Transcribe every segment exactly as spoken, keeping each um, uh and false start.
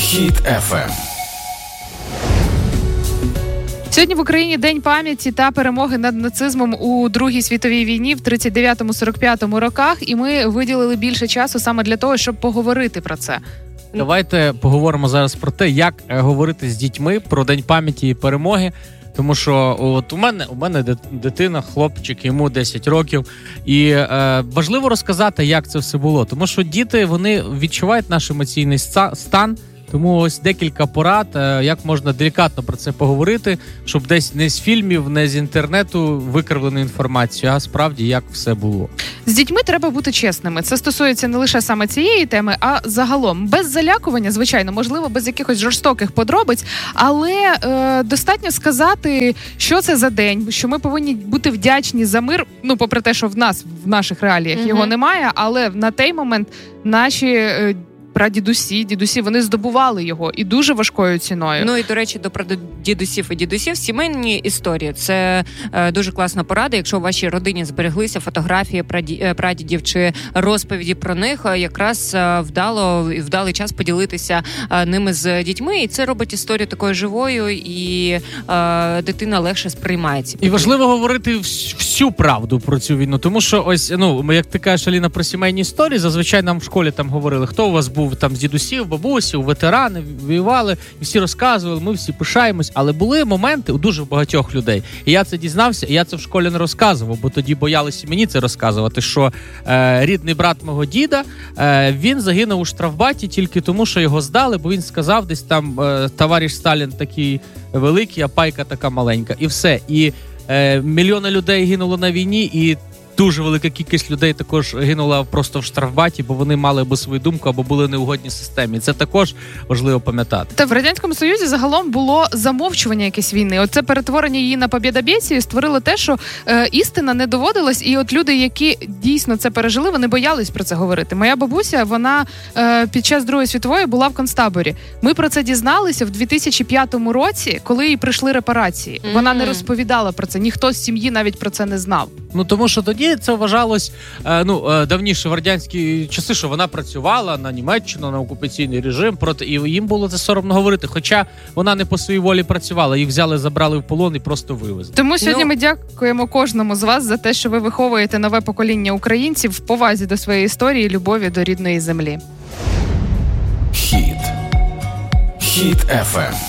Хіт еф ем. Сьогодні в Україні День пам'яті та перемоги над нацизмом у Другій світовій війні в тридцять дев'ятому - сорок п'ятому роках, і ми виділили більше часу саме для того, щоб поговорити про це. Давайте поговоримо зараз про те, як говорити з дітьми про День пам'яті і перемоги. Тому що от у мене у мене дитина, хлопчик, йому десять років, і е, важливо розказати, як це все було. Тому що діти, вони відчувають наш емоційний стан. Тому ось декілька порад, як можна делікатно про це поговорити, щоб десь не з фільмів, не з інтернету викривлену інформацію, а справді як все було. З дітьми треба бути чесними. Це стосується не лише саме цієї теми, а загалом. Без залякування, звичайно, можливо, без якихось жорстоких подробиць, але е, достатньо сказати, що це за день, що ми повинні бути вдячні за мир, ну, попри те, що в нас, в наших реаліях mm-hmm. його немає, але на той момент наші е, прадідусі, дідусі, вони здобували його і дуже важкою ціною. Ну і, до речі, до прадідусів і дідусів сімейні історії. Це е, дуже класна порада. Якщо у вашій родині збереглися фотографії праді, прадідів чи розповіді про них, якраз е, вдало і вдалий час поділитися е, ними з дітьми. І це робить історію такою живою, і е, дитина легше сприймається. І важливо говорити всю правду про цю війну, тому що ось, ну, як ти кажеш, Аліна, про сімейні історії, зазвичай нам в школі там говорили, хто у вас був там з дідусів, бабусів, ветерани, воювали, і всі розказували, ми всі пишаємось, але були моменти у дуже багатьох людей. І я це дізнався, і я це в школі не розказував, бо тоді боялися мені це розказувати, що е, рідний брат мого діда, е, він загинув у штрафбаті тільки тому, що його здали, бо він сказав десь там, е, товариш Сталін такий великий, а пайка така маленька. І все. І е, мільйони людей гинуло на війні, і дуже велика кількість людей також гинула просто в штрафбаті, бо вони мали або свою думку, або були неугодні системі. Це також важливо пам'ятати. Та в Радянському Союзі загалом було замовчування якісь війни. Оце перетворення її на побєдобєсію створило те, що е, істина не доводилась, і от люди, які дійсно це пережили, вони боялись про це говорити. Моя бабуся, вона е, під час Другої світової була в концтаборі. Ми про це дізналися в дві тисячі п'ятому році, коли їй прийшли репарації. Mm-hmm. Вона не розповідала про це, ніхто з сім'ї навіть про це не знав. Ну, тому що тоді це вважалось, е, ну, е, давніше в радянські часи, що вона працювала на Німеччину, на окупаційний режим, проти, і їм було це соромно говорити. Хоча вона не по своїй волі працювала, їх взяли, забрали в полон і просто вивезли. Тому сьогодні ну... ми дякуємо кожному з вас за те, що ви виховуєте нове покоління українців в повазі до своєї історії і любові до рідної землі. Хіт. Хіт еф ем.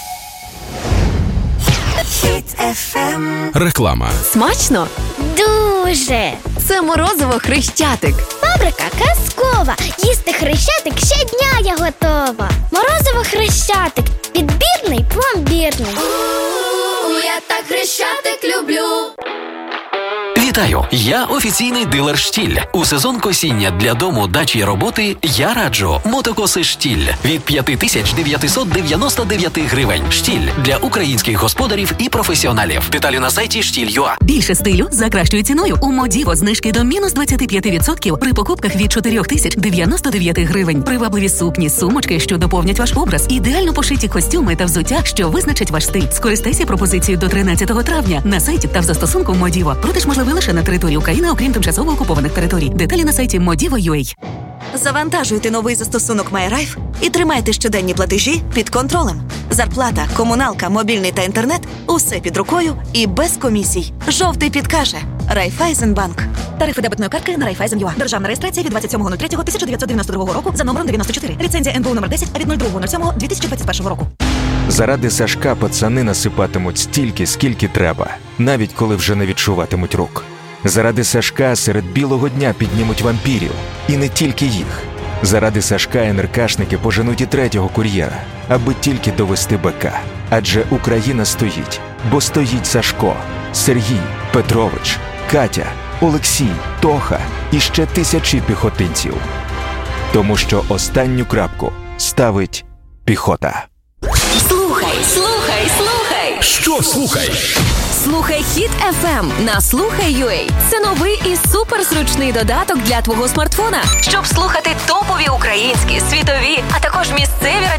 Хіт еф ем. Реклама. Смачно? Дуже! Це морозиво Хрещатик. Фабрика казкова. Їсти Хрещатик щодня я готова. Морозиво Хрещатик. Підбірний, пломбірний. У-у-у, я так Хрещатик люблю. Вітаю! Я офіційний дилер «Штіль». У сезон косіння для дому, дачі й роботи я раджу мотокоси «Штіль» від п'ять тисяч дев'ятсот дев'яносто дев'ять гривень. «Штіль» для українських господарів і професіоналів. Деталі на сайті штіль крапка ю а. Більше стилю за кращою ціною. У Модіво знижки до мінус двадцять п'ять відсотків при покупках від чотири тисячі дев'яносто дев'ять гривень. Привабливі сукні, сумочки, що доповнять ваш образ. Ідеально пошиті костюми та взуття, що визначать ваш стиль. Скористайся пропозицією до тринадцятого травня на сайті та в застосунку Модіво. Продаж можливий лише на території України, окрім тимчасово окупованих територій. Деталі на сайті модіво крапка ю а. Завантажуйте новий застосунок MyRife і тримайте щоденні платежі під контролем. Зарплата, комуналка, мобільний та інтернет – усе під рукою і без комісій. Жовтий підкаже. Райфайзенбанк. Тарифи дебетної картки на Райфайзен крапка ю а. Державна реєстрація від двадцять сьомого третього тисяча дев'ятсот дев'яносто другого року за номером дев'яносто чотири. Ліцензія ен бе у номер десять від другого сьомого дві тисячі двадцять першого року. Заради Сашка пацани насипатимуть стільки, скільки треба, навіть коли вже не відчуватимуть рук. Заради Сашка серед білого дня піднімуть вампірів. І не тільки їх. Заради Сашка ен ер кашники поженуть і третього кур'єра, аби тільки довести БК. Адже Україна стоїть, бо стоїть Сашко, Сергій, Петрович, Катя, Олексій, Тоха і ще тисячі піхотинців. Тому що останню крапку ставить піхота. Слухай, слухай, слухай. Що слухай? Слухай Хіт еф ем на слухай крапка ю а. Це новий і суперзручний додаток для твого смартфона, щоб слухати топові українські, світові, а також місцеві радіо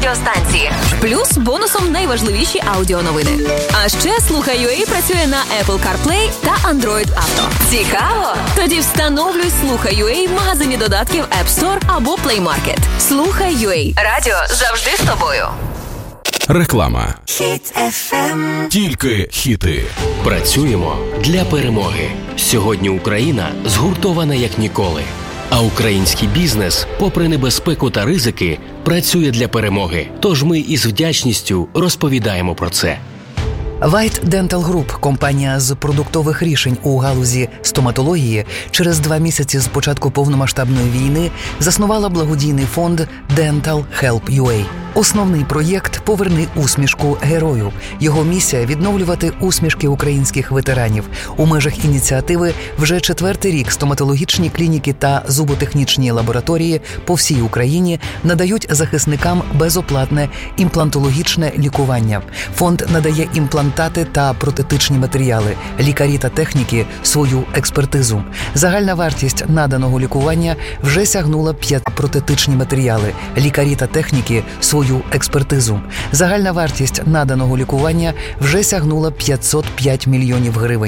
радіостанції. Плюс бонусом найважливіші аудіоновини. А ще Слухай.ua працює на Apple CarPlay та Android Auto. Цікаво? Тоді встановлюй Слухай.ua в магазині додатків App Store або Play Market. Слухай.ua. Радіо завжди з тобою. Реклама. Хіт еф ем. Тільки хіти. Працюємо для перемоги. Сьогодні Україна згуртована як ніколи. А український бізнес, попри небезпеку та ризики, працює для перемоги. Тож ми із вдячністю розповідаємо про це. White Dental Group, компанія з продуктових рішень у галузі стоматології, через два місяці з початку повномасштабної війни заснувала благодійний фонд Dental Help ю ей. Основний проєкт «Поверни усмішку герою». Його місія – відновлювати усмішки українських ветеранів. У межах ініціативи вже четвертий рік стоматологічні клініки та зуботехнічні лабораторії по всій Україні надають захисникам безоплатне імплантологічне лікування. Фонд надає імплантати та протетичні матеріали, лікарі та техніки – свою експертизу. Загальна вартість наданого лікування вже сягнула п'ять протетичні матеріали, лікарі та техніки – свою експертизу. Загальна вартість наданого лікування вже сягнула п'ятсот п'ять мільйонів гривень.